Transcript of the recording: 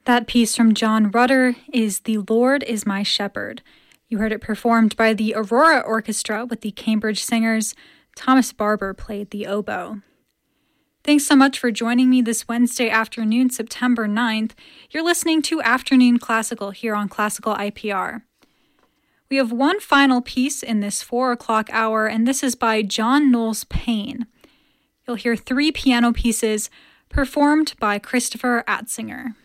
That piece from John Rutter is The Lord is My Shepherd. You heard it performed by the Aurora Orchestra with the Cambridge Singers. Thomas Barber played the oboe. Thanks so much for joining me this Wednesday afternoon, September 9th. You're listening to Afternoon Classical here on Classical IPR. We have one final piece in this 4 o'clock hour, and this is by John Knowles Payne. You'll hear 3 piano pieces performed by Christopher Atzinger.